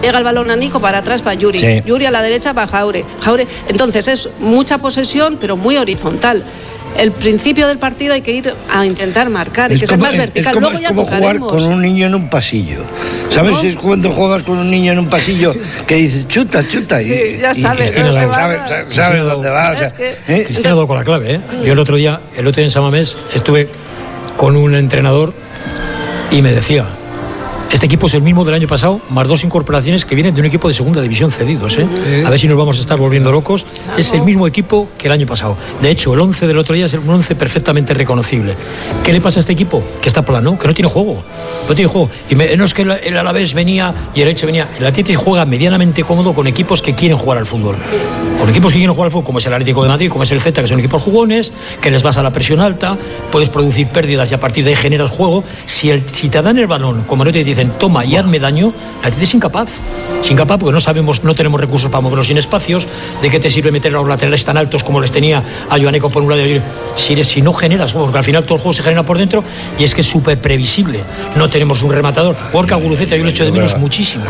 llega el balón a Nico, para atrás para Yuri. Sí. Yuri a la derecha para Jaure. Entonces es mucha posesión, pero muy horizontal. El principio del partido hay que ir a intentar marcar, y que ser más vertical. Luego ya como jugar con un niño en un pasillo. ¿Sabes? ¿No? Es cuando juegas con un niño en un pasillo que dices chuta, chuta. Sí, ya sabes. Sabes dónde va. O sea, Cristina ha dado con la clave, ¿eh? Yo el otro día en San Mamés estuve con un entrenador y me decía: este equipo es el mismo del año pasado, más 2 incorporaciones que vienen de un equipo de segunda división cedidos, ¿eh? A ver si nos vamos a estar volviendo locos. Claro. Es el mismo equipo que el año pasado. De hecho, el 11 del otro día es un 11 perfectamente reconocible. ¿Qué le pasa a este equipo? Que está plano, que no tiene juego. No tiene juego. Y no es que el Alavés venía y el Elche venía. El Atlético juega medianamente cómodo con equipos que quieren jugar al fútbol. Con equipos que quieren jugar al fútbol, como es el Atlético de Madrid, como es el Celta, que son equipos jugones, que les vas a la presión alta, puedes producir pérdidas y a partir de ahí generas juego. Si te dan el balón, como no te dicen, toma y hazme daño, la Atlético es incapaz. Es incapaz porque no tenemos recursos para movernos sin espacios. ¿De qué te sirve meter a los laterales tan altos como les tenía a Joaneco por un lado? Si no generas juego, porque al final todo el juego se genera por dentro y es que es súper previsible. No tenemos un rematador. Gorka Guruceta yo le echo de menos muchísimo.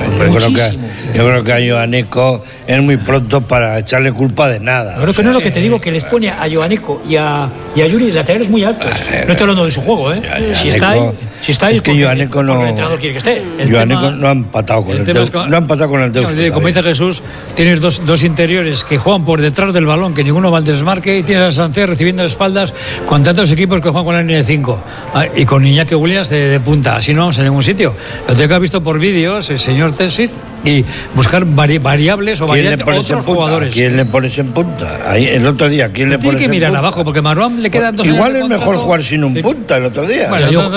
Yo creo que a Joaneco es muy pronto para echarle culpa de nada. Creo que no es lo que te digo, que les pone a Joaneco y a Yuri de laterales muy altos. No estoy hablando de su juego, ¿eh? Si está ahí, es que Joaneco no. El entrenador quiere que esté. Joaneco no ha empatado con el Deusto. Como dice Jesús, tienes dos interiores que juegan por detrás del balón, que ninguno va al desmarque, y tienes a Sánchez recibiendo espaldas con tantos equipos que juegan con la línea de 5 y con Iñaki Williams de punta. Así no vamos a ningún sitio. Lo tengo que haber visto por vídeos el señor Tessit y buscar variables o variantes otros jugadores. ¿Quién le pones en punta? Ahí, el otro día, ¿quién le pones en punta? Tiene que mirar abajo, porque Marwan le quedan 2 años. Igual es mejor jugar sin un punta el otro día. Bueno, yo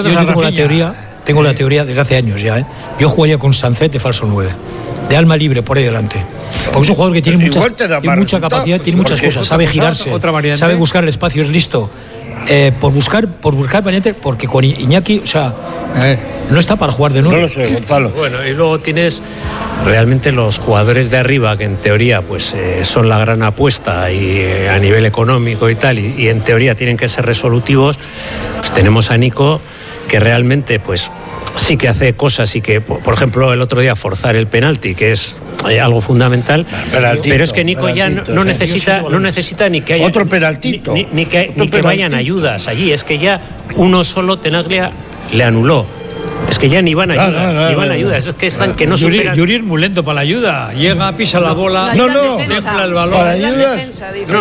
tengo la teoría desde hace años ya, ¿eh? Yo jugaría con Sánchez de falso 9, de alma libre por ahí delante, porque es un jugador que tiene mucha capacidad, tiene muchas cosas, sabe girarse, sabe buscar el espacio, es listo. Por buscar variantes, porque con Iñaki, o sea, no está para jugar de nuevo. No lo sé, Gonzalo. Bueno, y luego tienes realmente los jugadores de arriba, que en teoría pues son la gran apuesta y a nivel económico y tal, y en teoría tienen que ser resolutivos. Pues tenemos a Nico, que realmente pues sí que hace cosas y que, por ejemplo, el otro día forzar el penalti, que es algo fundamental, pero es que Nico ya no necesita ni que haya otro penaltito, ni que vayan ayudas allí. Es que ya uno solo Tenaglia le anuló. Es que ya ni van ayudas, es que están que no superan. Yuri es muy lento para la ayuda. Llega, pisa la bola, templa el balón. Para ayudas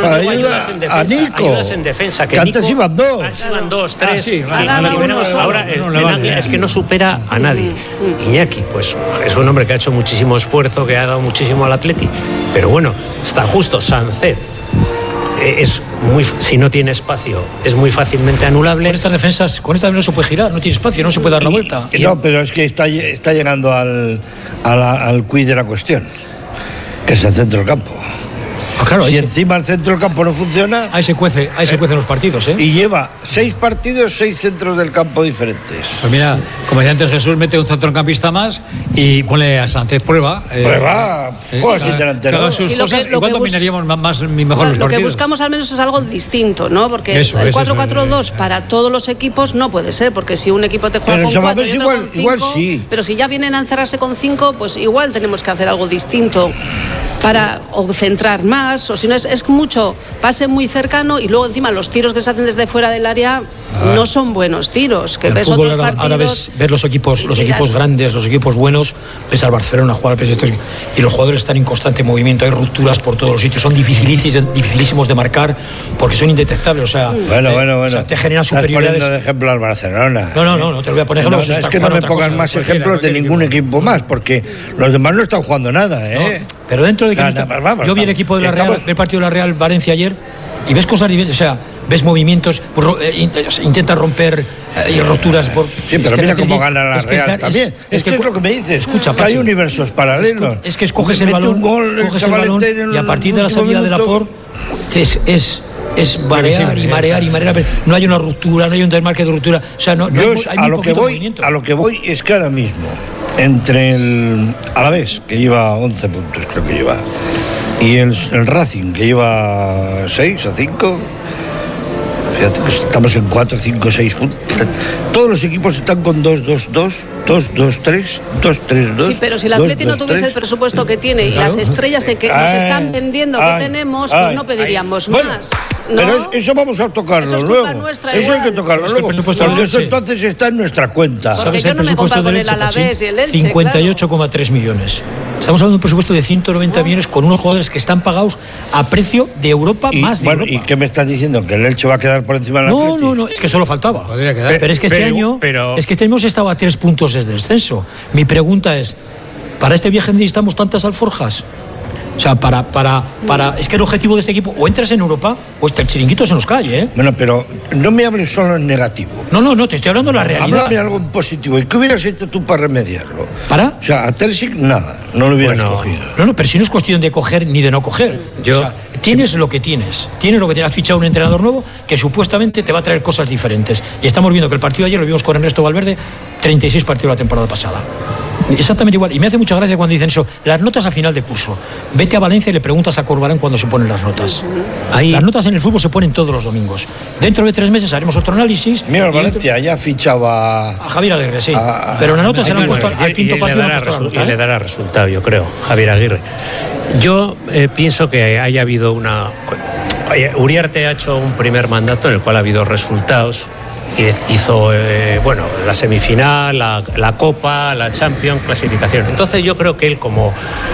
a Nico. Ayudas en defensa. Que antes iban 2. Iban 2, 3. Ahora el Tenaglia es que no supera a nadie. Iñaki, pues es un hombre que ha hecho muchísimo esfuerzo, que ha dado muchísimo al Atleti. Pero bueno, está justo. Sánchez si no tiene espacio, es muy fácilmente anulable. Con estas defensas no se puede girar, no tiene espacio, no se puede dar la vuelta. No, pero es que está llegando al quid de la cuestión, que es el centro del campo. Claro, si encima el centro del campo no funciona, ahí se cuecen los partidos, ¿eh? Y lleva 6 partidos, 6 centros del campo diferentes. Pues mira, como decía antes Jesús, mete un centrocampista más y pone a Sánchez prueba. Juega sin delantero. Igual dominaríamos más mejor los partidos. Lo que buscamos al menos es algo distinto, ¿no? Porque el 4-4-2 para todos los equipos no puede ser, porque si un equipo te juega con 4 y otro con 5, igual sí. Pero si ya vienen a encerrarse con 5, pues igual tenemos que hacer algo distinto para centrar más, o si no es mucho pase muy cercano y luego encima los tiros que se hacen desde fuera del área no son buenos tiros. Que el ves fútbol otros partidos, ahora ves los equipos grandes, los equipos buenos, ves al Barcelona jugar y los jugadores están en constante movimiento, hay rupturas por todos los sitios, son dificilísimos de marcar porque son indetectables, o sea, bueno. O sea, te generan superioridades. Estás poniendo de ejemplo al Barcelona. No te lo voy a poner ejemplo. Es que no me pongas más ejemplos de ningún equipo más, porque los demás no están jugando nada, ¿eh? No, pero dentro de que yo vi el equipo de la Real, el partido de la Real Valencia ayer, y ves cosas diferentes, o sea, ves movimientos, intenta romper y roturas por... Sí, pero mira cómo gana la Real también. Es que es lo que me dices, escucha, que hay universos paralelos. Es que escoges el balón, y a partir de la salida de Laporte, que es marear y marear. No hay una ruptura, no hay un desmarque de ruptura. O sea, a lo que voy es que ahora mismo, entre el Alavés, que lleva 11 puntos, creo que lleva, y el Racing, que lleva 6 o 5, fíjate que estamos en 4, 5, 6 puntos. Todos los equipos están con 2, 2, 2 2-2-3, 2-3-2. Sí, pero si el Atleti no tuviese el presupuesto que tiene y las estrellas que nos están vendiendo que tenemos, pues no pediríamos más. ¿no? Pero eso vamos a tocarlo luego. Eso hay que tocarlo luego. Porque eso entonces está en nuestra cuenta. Porque yo no me comparo con el Alavés y el Elche. 58,3 millones. Estamos hablando de un presupuesto de 190 millones con unos jugadores que están pagados a precio de Europa más de Europa. ¿Y qué me estás diciendo? ¿Que el Elche va a quedar por encima del Atleti? No, es que solo faltaba. Podría quedar. Pero es que este año hemos estado a 3 puntos desde el descenso. Mi pregunta es, ¿para este viaje necesitamos tantas alforjas? O sea, es que el objetivo de este equipo, o entras en Europa, o el chiringuito se nos cae, ¿eh? Bueno, pero no me hables solo en negativo. No, te estoy hablando de la realidad. Háblame algo en positivo. ¿Y qué hubieras hecho tú para remediarlo? ¿Para? O sea, a Terzic nada, no lo hubieras cogido. No, pero si no es cuestión de coger ni de no coger. Tienes lo que tienes. Has fichado un entrenador nuevo que supuestamente te va a traer cosas diferentes. Y estamos viendo que el partido de ayer lo vimos con Ernesto Valverde, 36 partidos la temporada pasada. Exactamente igual. Y me hace mucha gracia cuando dicen eso, las notas a final de curso. Vete a Valencia y le preguntas a Corbalán cuándo se ponen las notas. Las notas en el fútbol se ponen todos los domingos. Dentro de 3 meses haremos otro análisis. Mira, Valencia ya fichaba a Javier Aguirre, sí. Pero la nota se la han puesto al quinto partido. Y le dará resultado, yo creo, Javier Aguirre. Yo pienso que haya habido una... Uriarte ha hecho un primer mandato en el cual ha habido resultados. Hizo la semifinal, la Copa, la Champions, clasificación. Entonces yo creo que él como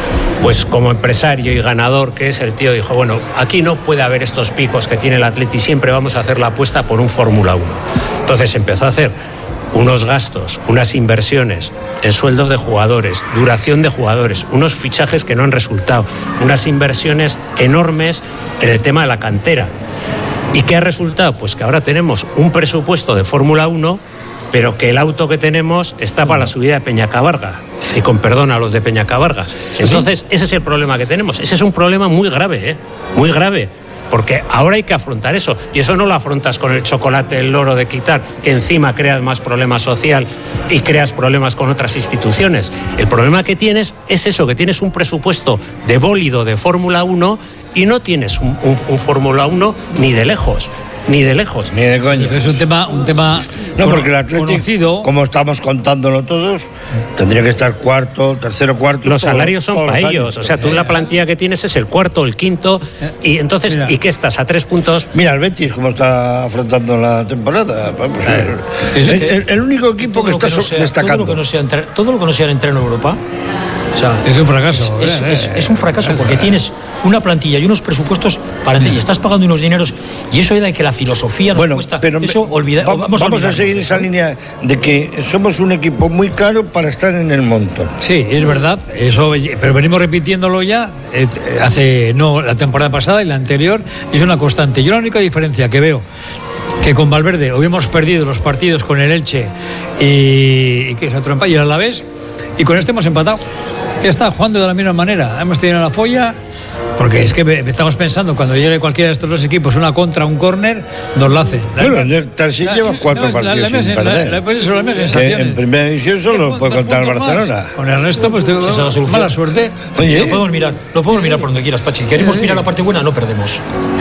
empresario y ganador que es, el tío dijo, bueno, aquí no puede haber estos picos que tiene el Atleti, siempre vamos a hacer la apuesta por un Fórmula 1. Entonces empezó a hacer unos gastos, unas inversiones en sueldos de jugadores, duración de jugadores, unos fichajes que no han resultado, unas inversiones enormes en el tema de la cantera. ¿Y qué ha resultado? Pues que ahora tenemos un presupuesto de Fórmula 1, pero que el auto que tenemos está para la subida de Peñacabarga. Y con perdón a los de Peñacabarga. Entonces, ese es el problema que tenemos. Ese es un problema muy grave, muy grave. Porque ahora hay que afrontar eso. Y eso no lo afrontas con el chocolate, el loro de quitar, que encima creas más problema social y creas problemas con otras instituciones. El problema que tienes es eso, que tienes un presupuesto de bólido de Fórmula 1 y no tienes un Fórmula 1 ni de lejos. Ni de lejos. Ni de coño. Es un tema no, porque el Atleti, conocido, como estamos contándolo todos, tendría que estar tercero, cuarto. Los salarios son para ellos. O sea, tú la plantilla que tienes es el cuarto, el quinto. Y entonces, ¿y qué estás? ¿A 3 puntos? Mira, el Betis, cómo está afrontando la temporada. Es el único equipo que está destacando. Todo lo que no sea entrar en Europa. O sea, es un fracaso. Es un fracaso porque tienes una plantilla y unos presupuestos para ti y estás pagando unos dineros y eso era de que la filosofía nos cuesta. Pero eso vamos a seguir esa línea de que somos un equipo muy caro para estar en el montón. Sí, es verdad. Eso, pero venimos repitiéndolo ya la temporada pasada y la anterior. Es una constante. Yo la única diferencia que veo que con Valverde hubiéramos perdido los partidos con el Elche y que es otro empate y el Alavés, y con este hemos empatado. Ya está, jugando de la misma manera. Hemos tenido la folla, porque es que estamos pensando, cuando llegue cualquiera de estos dos equipos, una contra, un córner, nos la hace. Bueno, el Tarsi lleva 4 partidos sin perder. En primera división solo puede contar el Barcelona. Con el resto, pues tengo mala suerte. Oye, lo podemos mirar por donde quieras, Pachi. Queremos mirar la parte buena, no perdemos.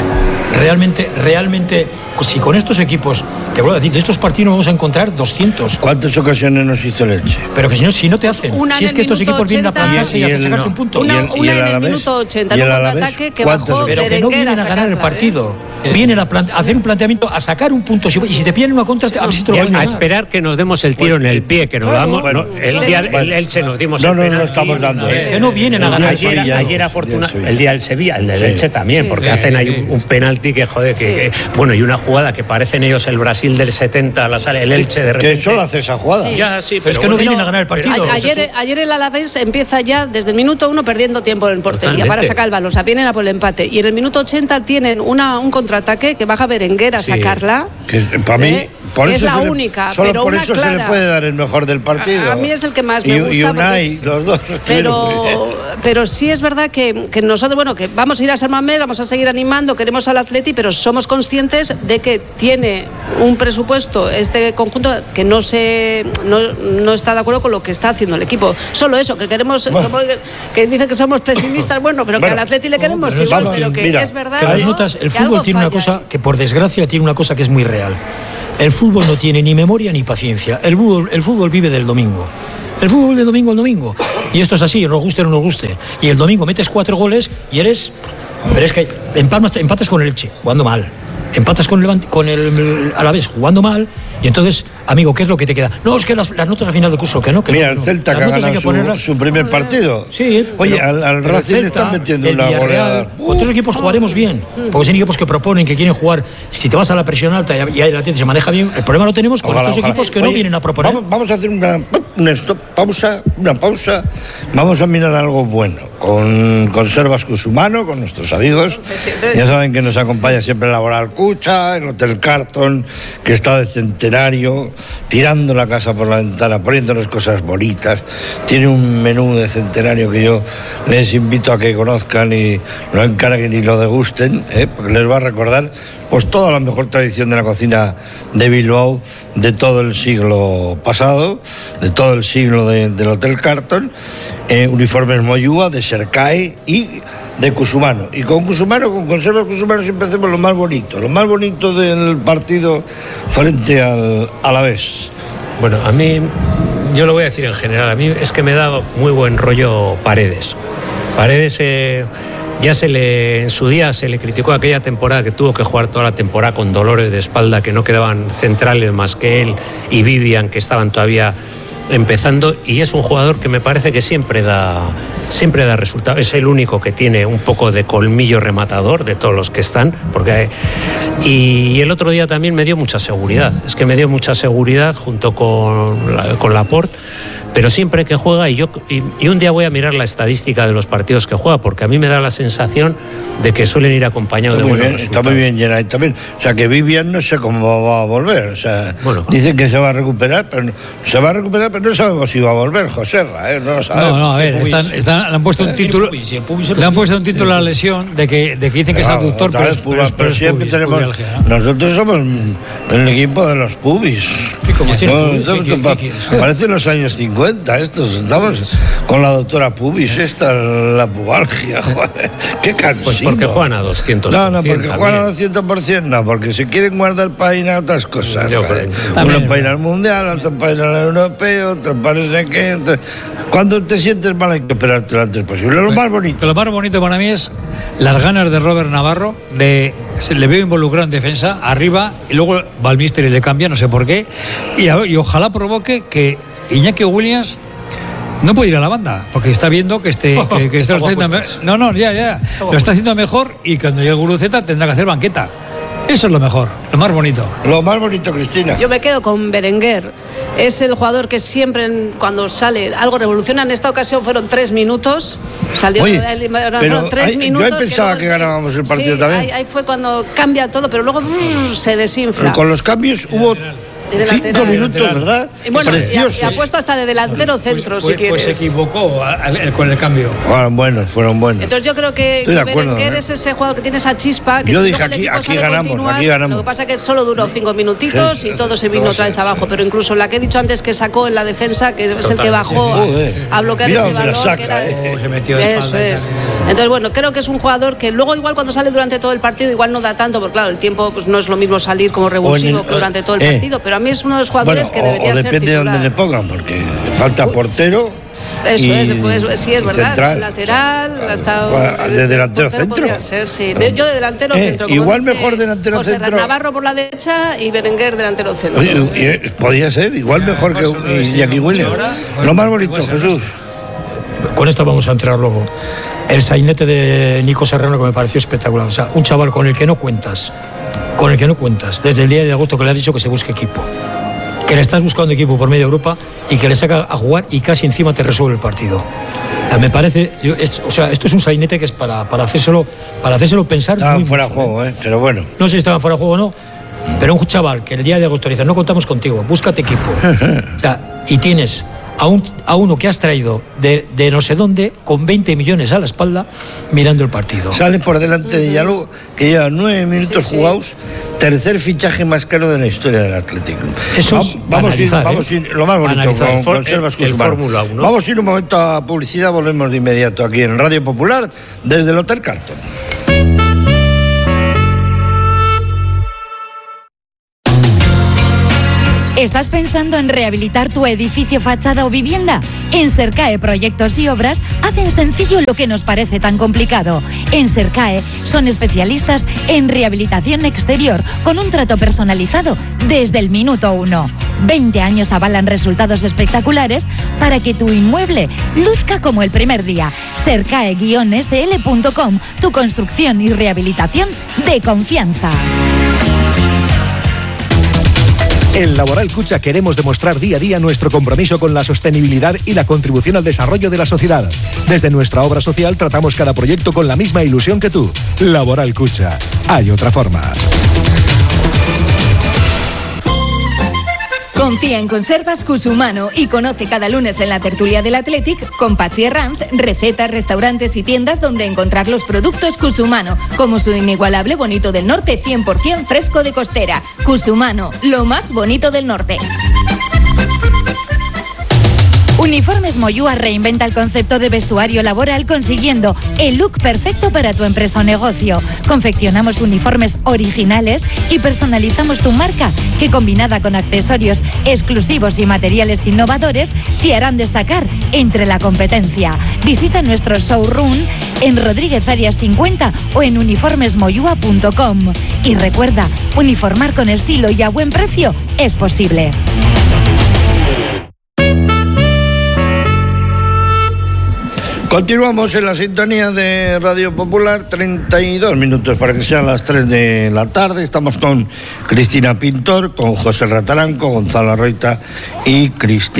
Realmente, si con estos equipos, te vuelvo a decir, de estos partidos nos vamos a encontrar 200. ¿Cuántas ocasiones nos hizo el Elche? Pero que si no te hacen. Si es que estos equipos vienen a plantarse y a sacarte un punto. Una en el minuto 80, en un contraataque que bajó. Pero que no vienen a ganar el partido. Vienen a hacer un planteamiento, a sacar un punto. Y si te piden una contra, a ver si te lo van a ganar. A esperar que nos demos el tiro en el pie, que nos damos. Bueno, el Elche nos dimos el penalti. No estamos dando. Que no vienen a ganar. Ayer el día del Sevilla, el del Elche también, porque hacen ahí un penalti que joder, bueno, y una jugada que parecen ellos el Brasil del 70, el Elche de repente. Que solo hace esa jugada. Pero es que no vienen a ganar el partido. Ayer el Alavés empieza ya desde el minuto 1 perdiendo tiempo en portería para sacar el balón. O sea, vienen a por el empate. Y en el minuto 80 tienen un contraataque que baja Berenguer a sacarla. Que para mí. Es la única, solo pero por una eso clara. se le puede dar el mejor del partido. A mí es el que más me gusta. Y Unai, los dos. Pero sí es verdad que nosotros, que vamos a ir a San Mamés, vamos a seguir animando, queremos al Atleti, pero somos conscientes de que tiene un presupuesto, este conjunto, que no está de acuerdo con lo que está haciendo el equipo. Solo eso, que queremos, que dicen que somos pesimistas, pero que al Atleti le queremos igual, pero que es verdad. Pero notas, el fútbol tiene una cosa que por desgracia tiene una cosa que es muy real. El fútbol no tiene ni memoria ni paciencia. El fútbol vive del domingo. El fútbol de domingo al domingo. Y esto es así, nos guste o no nos guste. Y el domingo metes 4 goles y eres... Pero es que empatas con el Elche, jugando mal. Empatas con el Alavés, jugando mal. Y entonces, amigo, ¿qué es lo que te queda? No, es que las notas al final del curso, que no. Que mira, no, el Celta que ha ganado su primer partido. Sí. Oye, al Racing le están metiendo una goleada. Otros equipos jugaremos bien, porque son equipos que proponen, que quieren jugar. Si te vas a la presión alta y ahí la gente se maneja bien, el problema lo tenemos con estos equipos que no vienen a proponer. Vamos a hacer una pausa. Vamos a mirar algo bueno. Con Conservas Cusumano, con nuestros amigos. Ya saben que nos acompaña siempre el Laboral Cucha, el Hotel Carton, que está de centenario, tirando la casa por la ventana, poniéndonos cosas bonitas. Tiene un menú de centenario que yo les invito a que conozcan y lo encarguen y lo degusten, porque les va a recordar pues toda la mejor tradición de la cocina de Bilbao de todo el siglo pasado, de todo el siglo del Hotel Carton, uniformes Moyúa, de Sercae y de Cusumano. Y con Conservas Cusumano siempre hacemos lo más bonito del partido frente al Alavés. Bueno, a mí, yo lo voy a decir en general, a mí es que me da muy buen rollo Paredes. Ya en su día se le criticó aquella temporada que tuvo que jugar toda la temporada con dolores de espalda, que no quedaban centrales más que él y Vivian, que estaban todavía empezando, y es un jugador que me parece que siempre da resultado. Es el único que tiene un poco de colmillo rematador de todos los que están, y el otro día también me dio mucha seguridad. Es que me dio mucha seguridad junto con Laporte. Pero siempre que juega, y un día voy a mirar la estadística de los partidos que juega, porque a mí me da la sensación de que suelen ir acompañados de buenos resultados. Está muy bien Geray también. O sea, que Vivian no sé cómo va a volver. O sea, dicen que se va a recuperar, pero no sabemos si va a volver, Joserra, no lo sabemos. No, a ver, le han puesto un título. Le han puesto un título a la lesión de que dicen que es aductor, pero siempre tenemos. Nosotros somos el equipo de los pubis. Parecen los años 50. Estamos con la doctora Pubis, la pubalgia, joder, qué cansino. Pues porque juegan a 200%. No, porque juegan a 200%, no, porque se quieren guardar para ir a otras cosas. Uno para ir al mundial, otro para ir al europeo, otro para no sé qué. Cuando te sientes mal hay que operarte lo antes posible. Lo más bonito para mí es las ganas de Robert Navarro se le veo involucrado en defensa, arriba, y luego va al míster y le cambia, no sé por qué, y ojalá provoque que Iñaki Williams no puede ir a la banda, porque está viendo que está haciendo lo está haciendo mejor, y cuando llegue Guruceta tendrá que hacer banqueta. Eso es lo mejor, lo más bonito. Lo más bonito, Cristina. Yo me quedo con Berenguer. Es el jugador que siempre, cuando sale, algo revoluciona. En esta ocasión fueron 3 minutos. Fueron 3 minutos. Yo pensaba que ganábamos el partido también. Ahí fue cuando cambia todo, pero luego se desinfla. Pero con los cambios hubo 5 minutos, ¿verdad? Y bueno, y ha puesto hasta de delantero centro, si quieres. Pues se equivocó con el cambio. Fueron buenos. Entonces yo creo que Berenguer es ese jugador que tiene esa chispa. Que yo dije, aquí ganamos. Lo que pasa es que solo duró 5 minutitos y todo se vino otra vez abajo. Pero incluso la que he dicho antes que sacó en la defensa, que es el que bajó a bloquear ese balón. Se metió de espalda. Eso es. Entonces, bueno, creo que es un jugador que luego igual cuando sale durante todo el partido igual no da tanto, porque claro, el tiempo pues no es lo mismo salir como revulsivo que durante todo el partido, pero a mí es uno de los jugadores que debería ser depende titular. De dónde le pongan, porque falta portero. Eso es, después sí, es verdad. Central. Lateral. ¿De delantero centro? Podría ser, sí. Yo de delantero centro. Igual mejor delantero José centro. Navarro por la derecha y Berenguer delantero centro. Podría ser, igual mejor que Iñaki Williams. Lo más bonito, Jesús. Con esto vamos a entrar luego. El sainete de Nico Serrano, que me pareció espectacular. O sea, un chaval con el que no cuentas. Desde el día de agosto que le has dicho que se busque equipo. Que le estás buscando equipo por media Europa y que le saca a jugar y casi encima te resuelve el partido. Me parece, esto es un sainete que es para hacérselo pensar. Estaban muy fuera de mucho, juego, pero bueno. No sé si estaban fuera de juego o no, pero un chaval que el día de agosto dice, no contamos contigo, búscate equipo. Y tienes a uno que has traído de no sé dónde, con 20 millones a la espalda, mirando el partido. Sale por delante de Yaló, que lleva 9 minutos jugados, tercer fichaje más caro de la historia del Atlético. Eso es vamos a ir, lo más bonito, con Conservas Cusumano. Fórmula 1. Vamos a ir un momento a publicidad, volvemos de inmediato aquí en Radio Popular, desde el Hotel Carton. ¿Estás pensando en rehabilitar tu edificio, fachada o vivienda? En Sercae Proyectos y Obras hacen sencillo lo que nos parece tan complicado. En Sercae son especialistas en rehabilitación exterior con un trato personalizado desde el minuto 1. 20 años avalan resultados espectaculares para que tu inmueble luzca como el primer día. Sercae-sl.com, tu construcción y rehabilitación de confianza. En Laboral Cucha queremos demostrar día a día nuestro compromiso con la sostenibilidad y la contribución al desarrollo de la sociedad. Desde nuestra obra social tratamos cada proyecto con la misma ilusión que tú. Laboral Cucha. Hay otra forma. Confía en Conservas Cusumano y conoce cada lunes en la tertulia del Athletic con Patxi Herranz recetas, restaurantes y tiendas donde encontrar los productos Cusumano, como su inigualable bonito del norte 100% fresco de costera. Cusumano, lo más bonito del norte. Uniformes Moyúa reinventa el concepto de vestuario laboral consiguiendo el look perfecto para tu empresa o negocio. Confeccionamos uniformes originales y personalizamos tu marca, que combinada con accesorios exclusivos y materiales innovadores te harán destacar entre la competencia. Visita nuestro showroom en Rodríguez Arias 50 o en uniformesmoyua.com. Y recuerda, uniformar con estilo y a buen precio es posible. Continuamos en la sintonía de Radio Popular, 32 minutos para que sean las 3 de la tarde. Estamos con Cristina Pintor, con José Rataranco, Gonzalo Arroita y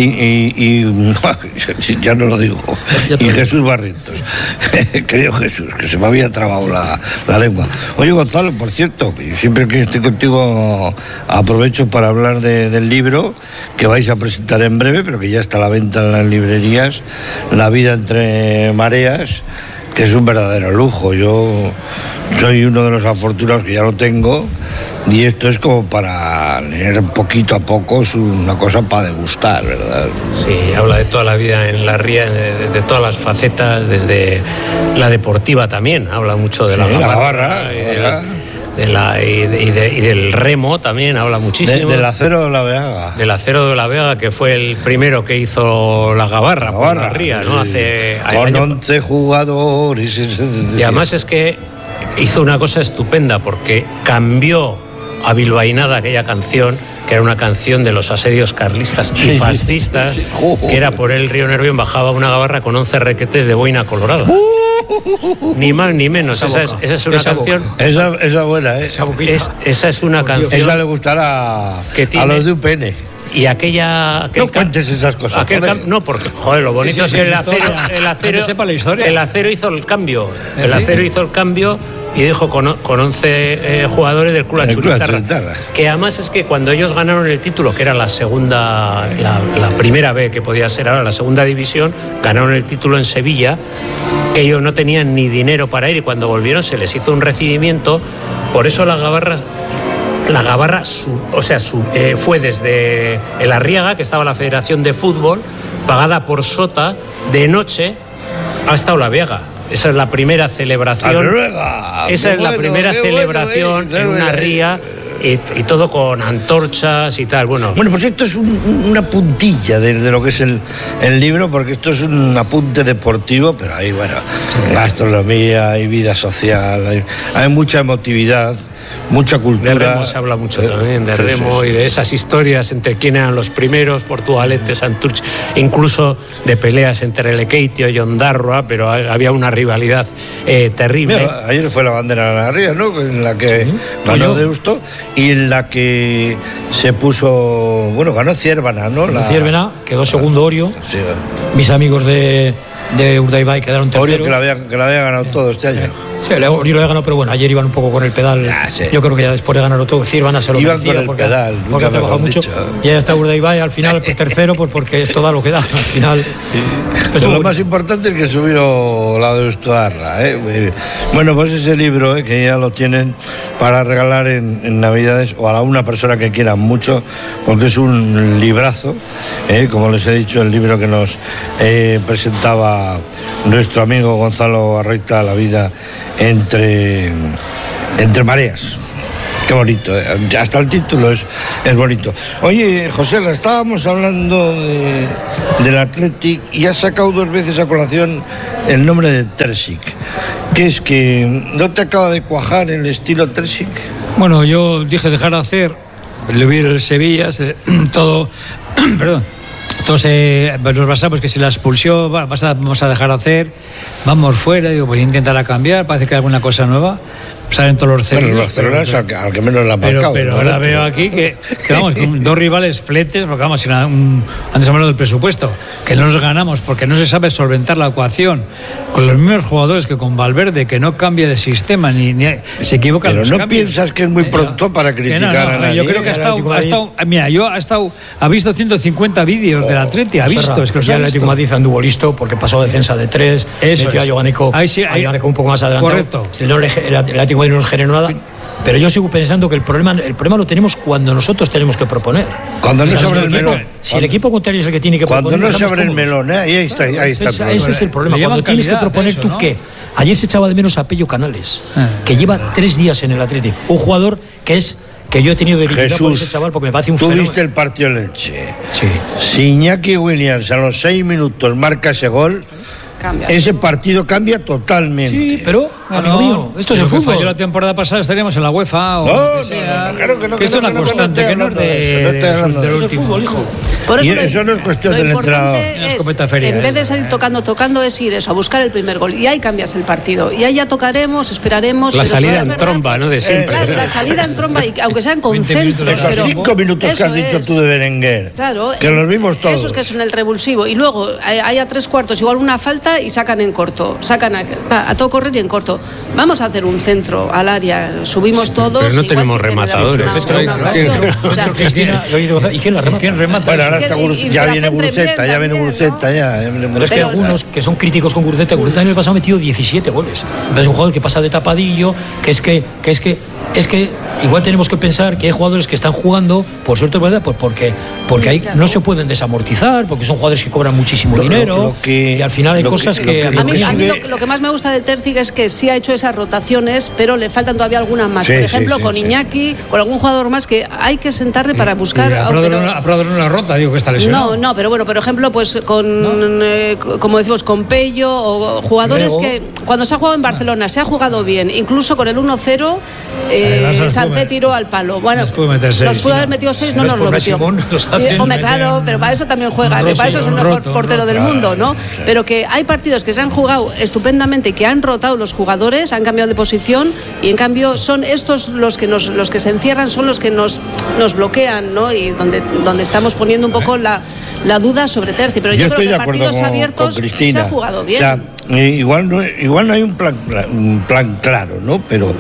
ya no lo digo, y Jesús Barrientos. Querido Jesús, que se me había trabado la lengua. Oye, Gonzalo, por cierto, siempre que estoy contigo aprovecho para hablar del libro que vais a presentar en breve, pero que ya está a la venta en las librerías, La vida entre mareas, que es un verdadero lujo. Yo soy uno de los afortunados que ya lo tengo, y esto es como para leer poquito a poco, es una cosa para degustar, ¿verdad? Sí, habla de toda la vida en la ría, de todas las facetas, desde la deportiva también, habla mucho de la gabarra. Y del remo también habla muchísimo. Del Acero de la Vega. Del Acero de la Vega, que fue el primero que hizo la gabarra por la ría, ¿no? Con 11 jugadores. Y además es que hizo una cosa estupenda, porque cambió a bilbainada aquella canción, que era una canción de los asedios carlistas y fascistas, que era por el río Nervión bajaba una gabarra con 11 requetes de boina colorada. Ni más ni menos. Esa es una canción. Esa buena, ¿eh? Esa es una canción. Esa le gustará a los de UPN. Y aquella... No cuentes esas cosas. No, porque, joder, lo bonito es que el acero hizo el cambio. El acero hizo el cambio y dijo con 11 jugadores del Club Achuritarra. Que además es que cuando ellos ganaron el título, que era la segunda, la primera B que podía ser ahora, la segunda división, ganaron el título en Sevilla, que ellos no tenían ni dinero para ir, y cuando volvieron se les hizo un recibimiento. Por eso la gabarra fue desde el Arriaga, que estaba la Federación de Fútbol, pagada por Sota, de noche hasta Olaviaga. Esa es la primera celebración. En una ría. Y todo con antorchas y tal. Bueno, pues esto es una puntilla de lo que es el libro, porque esto es un apunte deportivo, pero hay, gastronomía, hay vida social, hay mucha emotividad, mucha cultura. De remo se habla mucho también, de remo y de esas historias entre quién eran los primeros, Portugalete, Santurce, incluso de peleas entre Lekeitio y Ondarroa, pero había una rivalidad terrible. Mira, ayer fue la bandera de la ría, ¿no? En la que ganó Deusto, y en la que se puso, ganó Ciervana, ¿no? Ciervana, quedó segundo Orio. Sí. Mis amigos de Urdaibai quedaron terceros. Orio que la había ganado todo este año. Sí, Orio lo había ganado, pero bueno, ayer iban un poco con el pedal. Yo creo que ya después de ganarlo todo, Ciervana se lo merecía. Iban con el pedal, porque ha trabajado mucho. Y ya está Urdaibai al final, pues tercero, pues porque esto da lo que da. Al final. Pero lo más importante es que subió la de Ustoarra, ¿eh? Bueno, pues ese libro, que ya lo tienen para regalar en Navidades, o a una persona que quieran mucho, porque es un librazo, como les he dicho, el libro que nos presentaba nuestro amigo Gonzalo Arroita, La vida entre mareas, Qué bonito, hasta el título es bonito. Oye, José, estábamos hablando del Athletic y has sacado 2 veces a colación el nombre de Terzic. ¿Qué es que no te acaba de cuajar el estilo Terzic? Bueno, yo dije dejar de hacer, le vi el Sevilla, todo, perdón. Entonces nos basamos que si la expulsión vamos a dejar de hacer, vamos fuera, digo, pues intentarla cambiar, parece que hay alguna cosa nueva. Salen todos los ceros. Bueno, los ceros al que menos la ha marcado. Pero ahora veo aquí que vamos, con 2 rivales fletes, porque vamos, antes hablamos del presupuesto, que no nos ganamos porque no se sabe solventar la ecuación, con los mismos jugadores que con Valverde, que no cambia de sistema, ni se equivoca. Pero no cambios. Piensas que es muy pronto para criticar a nadie. Yo creo que ha visto 150 vídeos del Atleti, ha visto. Es que ya el Atlético de Madrid anduvo listo porque pasó defensa de 3, metió a Giovannico un poco más adelantado. Correcto. El Atlético no nos generó nada, pero yo sigo pensando que el problema lo tenemos cuando nosotros tenemos que proponer. Cuando no se abre el melón. Si el equipo contrario es el que tiene que proponer. Cuando no se abre el melón, ahí está el problema. Ese es el problema. Cuando tienes que proponer tú, ¿qué? Ayer se echaba de menos a Pello Canales, que lleva 3 días en el Atlético. Un jugador que yo he tenido debilidad por ese chaval porque me parece un fenómeno. Tú viste el partido en Elche. Sí. Si Iñaki Williams a los 6 minutos marca ese gol, ese partido cambia totalmente. Sí, pero, amigo mío, esto es el fútbol. Falló la temporada pasada, estaríamos en la UEFA o lo que sea. Claro que no. Que esto es una constante, que no es del último. Fútbol, hijo. Por eso, eso no es cuestión del entrenador. En vez de salir tocando, es ir eso, a buscar el primer gol. Y ahí cambias el partido. Y ahí ya tocaremos, esperaremos. La salida en tromba, ¿no? De siempre. La salida en tromba, y aunque sean con centros. Esos 5 minutos que has dicho tú de Berenguer. Claro. Que los vimos todos. Esos que son el revulsivo. Y luego hay a 3/4 igual una falta y sacan en corto. Sacan a todo correr y en corto. Vamos a hacer un centro al área. Subimos todos. Pero no tenemos rematadores. ¿Y quién la remata? ¿Quién remata? Bueno, ahora ya viene Guruceta. Pero es que algunos que son críticos con Guruceta el año pasado ha metido 17 goles. Es un jugador que pasa de tapadillo, que es que igual tenemos que pensar que hay jugadores que están jugando, por suerte, ¿verdad? Porque no se pueden desamortizar, porque son jugadores que cobran muchísimo dinero, y al final hay cosas que... A mí lo que más me gusta de Terzic es que sí ha hecho esas rotaciones, pero le faltan todavía algunas más. Por ejemplo, con Iñaki, con algún jugador más que hay que sentarle para buscar... A Prado no la rota, digo que está lesionado. No, pero bueno, por ejemplo, pues como decimos, con Pello, o jugadores que cuando se ha jugado en Barcelona se ha jugado bien, incluso con el 1-0 Sánchez tiró al palo. Bueno, nos pudo haber metido 6, no nos lo metió. Claro, pero para eso también juega, para eso es el mejor portero del mundo, ¿no? Pero que hay partidos que se han jugado estupendamente, que han rotado los jugadores, han cambiado de posición, y en cambio son estos los que se encierran, son los que nos bloquean, ¿no? Y donde estamos poniendo un poco la duda sobre Terzic. Pero yo creo que en partidos abiertos se ha jugado bien. O sea, igual no hay un plan claro, ¿no? Pero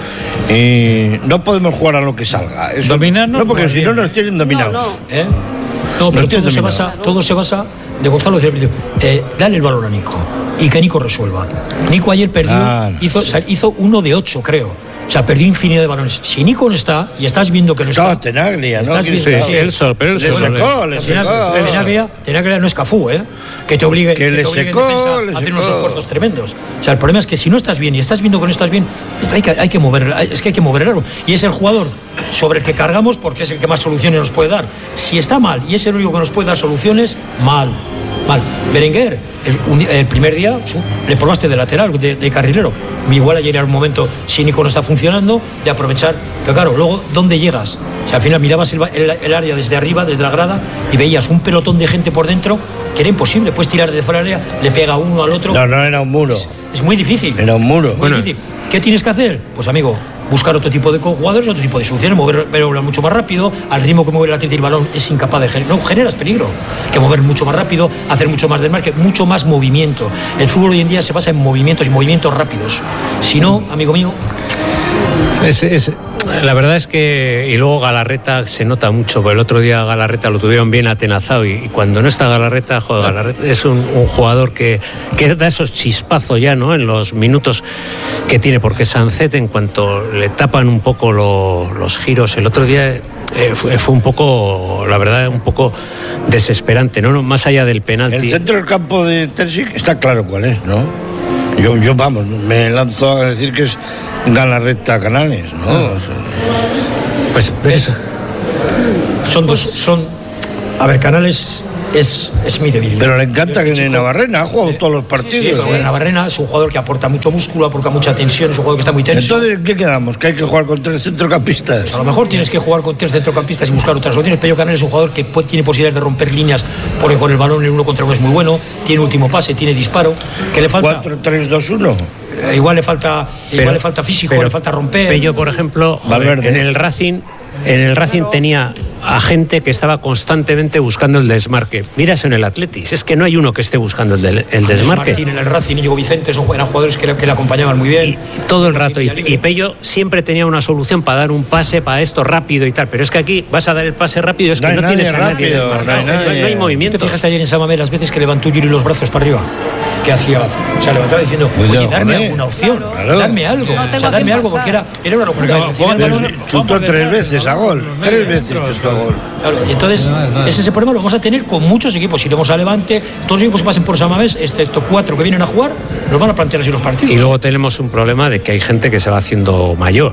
no podemos jugar a lo que salga. Dominarnos. No, porque si no nos tienen dominados. No, pero todo se basa de Gonzalo decía, dale el balón a Nico y que Nico resuelva. Nico ayer perdió, hizo 1 de 8, creo. O sea, perdió infinidad de balones. Si Nico no está, y estás viendo que no está... Tenaglia, ¿no? Sí, él solo, pero él solo. Le secó. Tenaglia no es Cafú, que te obligue, le secó, a hacer unos esfuerzos tremendos. O sea, el problema es que si no estás bien y estás viendo que no estás bien, hay que mover el árbol. Y es el jugador sobre el que cargamos porque es el que más soluciones nos puede dar. Si está mal y es el único que nos puede dar soluciones, mal. Berenguer, el primer día le probaste de lateral, de carrilero. Igual ayer era un momento, si Nico no está funcionando, de aprovechar. Pero claro, luego, ¿dónde llegas? O sea, al final mirabas el área desde arriba, desde la grada, y veías un pelotón de gente por dentro que era imposible. Puedes tirar de fuera del área, le pega uno al otro. No era un muro. Es muy difícil. Era un muro. Muy difícil. ¿Qué tienes que hacer? Pues, amigo, buscar otro tipo de jugadores, otro tipo de soluciones, mover mucho más rápido. Al ritmo que mueve el Atleti el balón es incapaz de generar. No, generas peligro. Que mover mucho más rápido, hacer mucho más desmarque, mucho más movimiento. El fútbol hoy en día se basa en movimientos y movimientos rápidos. Si no, amigo mío... La verdad es que, y luego Galarreta se nota mucho, porque el otro día Galarreta lo tuvieron bien atenazado, y cuando no está Galarreta, Galarreta es un jugador que da esos chispazos ya, ¿no? En los minutos que tiene, porque Sancet, en cuanto le tapan un poco los giros, el otro día fue un poco, la verdad, un poco desesperante, ¿no? Más allá del penalti. El centro del campo de Terzic está claro cuál es, ¿no? Yo vamos, me lanzo a decir que es Galarreta Canales, ¿no? Pues son dos. A ver, Canales es mi debilidad. Pero le encanta que en Navarrena ha jugado todos los partidos. Sí, pero Navarrena es un jugador que aporta mucho músculo, aporta mucha tensión, es un jugador que está muy tenso. Entonces, ¿qué quedamos? ¿Que hay que jugar con 3 centrocampistas? Pues a lo mejor tienes que jugar con 3 centrocampistas y buscar otras opciones. Pello Canales es un jugador que tiene posibilidades de romper líneas porque con el balón en 1 contra 1 es muy bueno, tiene último pase, tiene disparo. ¿Qué le falta? 4-3-2-1. Igual le falta físico, le falta romper. Pello, por ejemplo, en el Racing tenía a gente que estaba constantemente buscando el desmarque. Mira eso en el Athletic, es que no hay uno que esté buscando el desmarque. Martín en el Racing, Íñigo Vicente, eran jugadores que le acompañaban muy bien. Y todo el rato, y Pello siempre tenía una solución para dar un pase, para esto rápido y tal, pero es que aquí vas a dar el pase rápido, es que no tienes a nadie. No hay movimiento. ¿Te fijaste ayer en Samamé las veces que levantó Yuri los brazos para arriba? ¿Qué hacía? O sea, levantaba diciendo, oye, darme alguna opción, darme algo. No tengo darme algo, porque era una locura. Chutó 3 veces a gol. 3 veces chutó a gol. Claro, y entonces, ese problema lo vamos a tener con muchos equipos. Si iremos a Levante, todos los equipos que pasen por Samamés, excepto 4 que vienen a jugar, nos van a plantear así los partidos. Y luego tenemos un problema de que hay gente que se va haciendo mayor.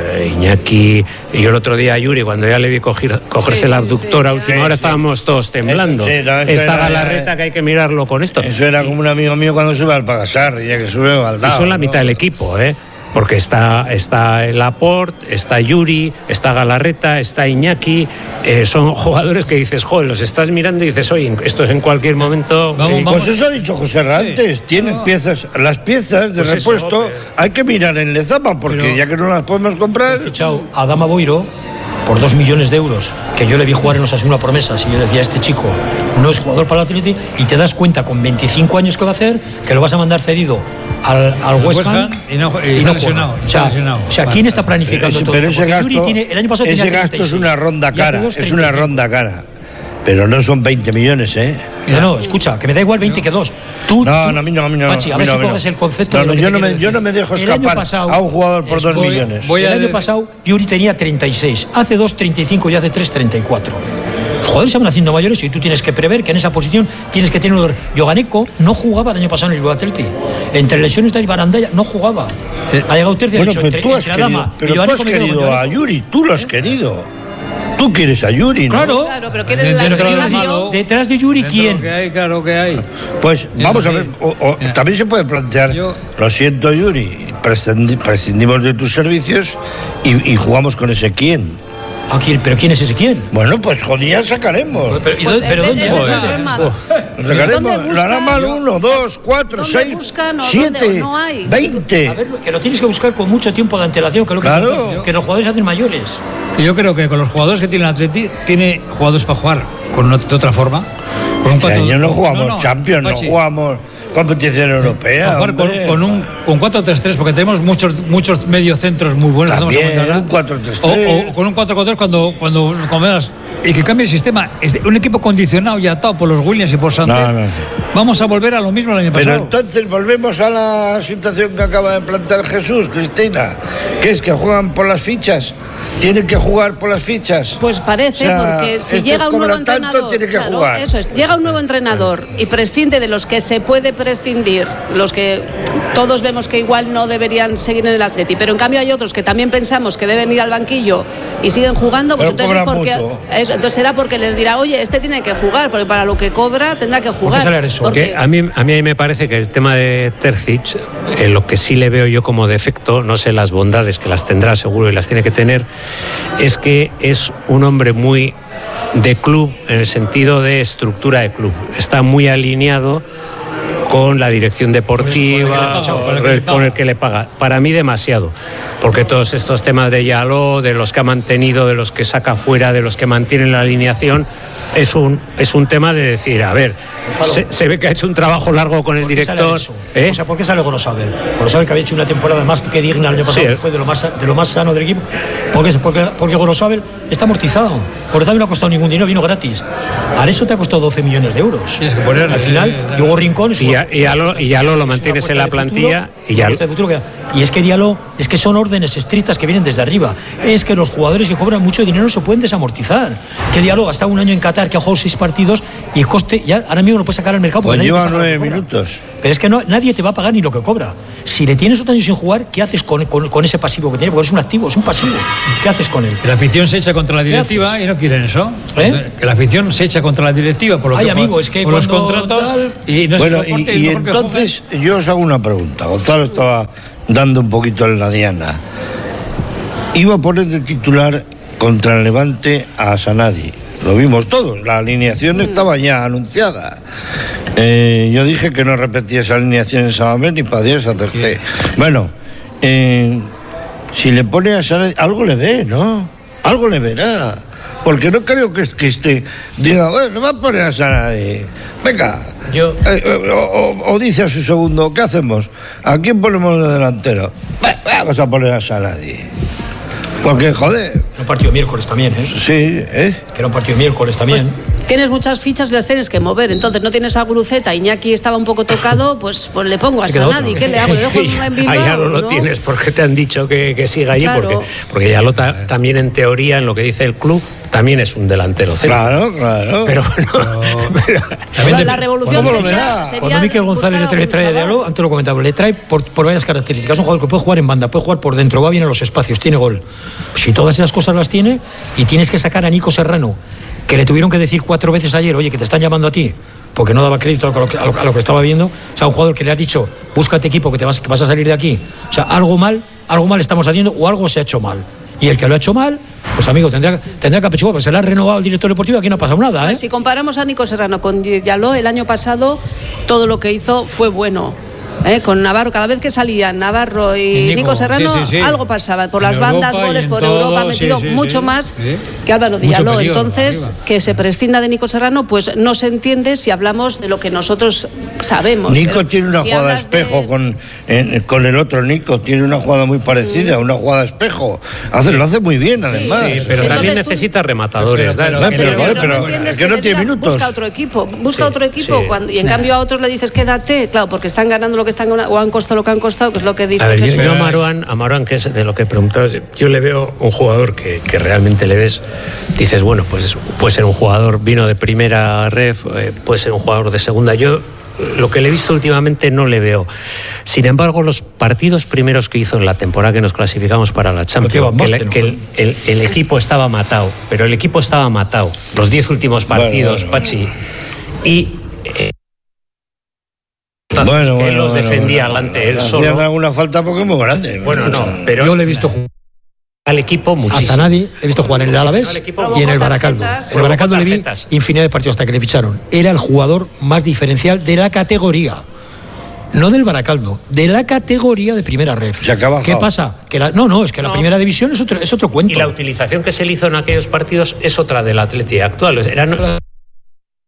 Iñaki, y yo el otro día a Yuri, cuando ya le vi cogerse la abductora, ahora estábamos todos temblando. Esta Galarreta que hay que mirarlo con esto. Eso era como un amigo mío cuando sube al Pagasar, ya que sube al lado. Y son la mitad del equipo, porque está el Laporte, está Yuri, está Galarreta, está Iñaki, son jugadores que dices, joder, los estás mirando y dices, oye, esto es en cualquier momento. Pues eso ha dicho José Ra antes, tienen piezas, las piezas de repuesto hay que mirar en Lezama, porque ya que no las podemos comprar. He fichado a Adama Boiro por 2 millones de euros, que yo le vi jugar en Osasuna promesas, y yo decía, este chico no es jugador para el Atleti, y te das cuenta con 25 años que va a hacer, que lo vas a mandar cedido al West Ham y no juega. O sea, ¿quién está planificando todo? Pero ese gasto, el año pasado ese gasto es una ronda cara, pero no son 20 millones, No, escucha, que me da igual 20 que 2. A mí no. Pachi, a ver si coges el concepto de lo que yo no me dejo escapar a un jugador por 2 millones. El año pasado Yuri tenía 36, hace 2 35 y hace 3 34. Los jugadores se van haciendo mayores y tú tienes que prever que en esa posición tienes que tener. Yoganeco no jugaba el año pasado en el Atleti. Entre lesiones de Barandaya no jugaba. Ha llegado tercio. Bueno, pero tú has querido a Yuri, tú lo has querido. Tú quieres a Yuri, ¿no? Claro, pero ¿quién es la detrás de Yuri quién? Claro que hay. Pues vamos a ver, también se puede plantear, lo siento Yuri, prescindimos de tus servicios y jugamos con ese quién. ¿A quién? ¿Pero quién es ese quién? Bueno, pues jodía sacaremos. ¿Pero dónde? Lo sacaremos, lo hará mal 1, 2, 4, 6, 7, 20. A ver, que lo tienes que buscar con mucho tiempo de antelación, que que los jugadores hacen mayores. Yo creo que con los jugadores que tiene el Atleti, tiene jugadores para jugar de otra forma. Este año no jugamos Champions, no jugamos competición europea. Con un 4-3-3, porque tenemos muchos mediocentros muy buenos. También, un 4-3-3. O con un 4-4 cuando veas. Y que cambie el sistema. Un equipo condicionado y atado por los Williams y por Santos. Vamos a volver a lo mismo el año pasado. Pero entonces volvemos a la situación que acaba de plantear Jesús, Cristina, que es que juegan por las fichas. Tienen que jugar por las fichas. Pues parece, porque si llega un nuevo entrenador, tiene que jugar. Eso es, llega un nuevo entrenador y prescinde de los que se puede prescindir, los que todos vemos que igual no deberían seguir en el Atleti, pero en cambio hay otros que también pensamos que deben ir al banquillo y siguen jugando, pues entonces será porque les dirá, oye, este tiene que jugar, porque para lo que cobra tendrá que jugar. Porque a mí me parece que el tema de Terzic, lo que sí le veo yo como defecto, no sé las bondades que las tendrá seguro y las tiene que tener, es que es un hombre muy de club en el sentido de estructura de club. Está muy alineado con la dirección deportiva, con el que le paga. Para mí demasiado, porque todos estos temas de Yaló, de los que ha mantenido, de los que saca fuera, de los que mantienen la alineación, es un tema de decir, a ver, se ve que ha hecho un trabajo largo con el director. O sea, ¿por qué sale Gorosabel? Gorosabel, que había hecho una temporada más que digna el año pasado, fue de lo más sano del equipo. Porque Gorosabel está amortizado. Gorosabel no ha costado ningún dinero, vino gratis. A eso te ha costado 12 millones de euros. Al final, y Hugo Rincón... Y ya lo mantienes en la plantilla y ya... Y es que Diallo, es que son órdenes estrictas que vienen desde arriba. Es que los jugadores que cobran mucho dinero se pueden desamortizar. Que Diallo ha estado un año en Qatar, que ha jugado 6 partidos y coste, ya ahora mismo lo puede sacar al mercado. Pues lleva 9 minutos. Pero es que nadie te va a pagar ni lo que cobra. Si le tienes otro año sin jugar, ¿qué haces con ese pasivo que tiene? Porque es un activo, es un pasivo. ¿Qué haces con él? La afición se echa contra la directiva y no quieren eso. Que la afición se echa contra la directiva por lo que amigo, es que por los contratos y no bueno, y entonces yo os hago una pregunta. Gonzalo estaba dando un poquito en la diana. Iba a poner de titular contra el Levante a Sanadi. Lo vimos todos, la alineación estaba ya anunciada. Yo dije que no repetía esa alineación en Samamés ni para Dios acerté. Bueno, si le pone a Sanadi, algo le ve, ¿no? Algo le verá. Porque no creo que diga, bueno, va a poner a Sanadi. Venga. O dice a su segundo, ¿qué hacemos? ¿A quién ponemos de delantero? Vamos a poner a Sanadi. Porque, joder. Era un partido miércoles también, ¿eh? Sí, ¿eh? Que era un partido miércoles también. Pues tienes muchas fichas y las tienes que mover. Entonces no tienes a Guruceta, Iñaki estaba un poco tocado, pues le pongo a Sanadi. ¿Qué le hago? ¿Le dejo en Bilbao? Ahí ya no lo tienes porque te han dicho que siga allí. Claro. Porque ya también en teoría, en lo que dice el club, también es un delantero cero. Claro. Pero bueno. La revolución sería cuando Miquel González le trae a Diallo, antes lo comentaba, le trae por varias características. Es un jugador que puede jugar en banda, puede jugar por dentro, va bien a los espacios, tiene gol. Si todas esas cosas las tiene y tienes que sacar a Nico Serrano, que le tuvieron que decir 4 veces ayer, oye, que te están llamando a ti, porque no daba crédito a lo que estaba viendo. O sea, un jugador que le ha dicho, búscate equipo, que vas a salir de aquí. O sea, algo mal estamos haciendo o algo se ha hecho mal. Y el que lo ha hecho mal, pues amigo, tendrá que apechugar, porque se le ha renovado el director deportivo, aquí no ha pasado nada, ¿eh? Pues si comparamos a Nico Serrano con Diallo, el año pasado todo lo que hizo fue bueno. Con Navarro, cada vez que salían Navarro y Nico Serrano, algo pasaba. Por las bandas, goles, por Europa, ha metido mucho más que Álvaro Diallo. Entonces, que se prescinda de Nico Serrano, pues no se entiende si hablamos de lo que nosotros sabemos. Nico tiene una jugada espejo con el otro Nico, tiene una jugada muy parecida, una jugada espejo. Lo hace muy bien, además. Sí, pero también necesita rematadores. Pero es que no tiene minutos. Busca otro equipo, y en cambio a otros le dices quédate, claro, porque están ganando lo que están ganando, o han costado lo que han costado, que es lo que dice. A ver, yo a Marouane, que es de lo que preguntabas, yo le veo un jugador que realmente le ves, dices, bueno, pues puede ser un jugador, vino de primera ref, puede ser un jugador de segunda. Yo lo que le he visto últimamente no le veo. Sin embargo, los partidos primeros que hizo en la temporada que nos clasificamos para la Champions, el equipo estaba matado, pero el equipo estaba matado. Los 10 últimos partidos, Pachi, y que él los defendía delante él solo. Hacían alguna falta porque es muy grande. Bueno, no, pero yo le he visto jugar al equipo muchísimo. Hasta nadie he visto jugar en el Alavés y en el Baracaldo. En el Baracaldo le vi infinidad de partidos hasta que le ficharon. Era el jugador más diferencial de la categoría. No del Baracaldo, de la categoría de primera ref. ¿Qué pasa? Que la primera división es otro cuento. Y la utilización que se le hizo en aquellos partidos es otra del Atleti actual. Eran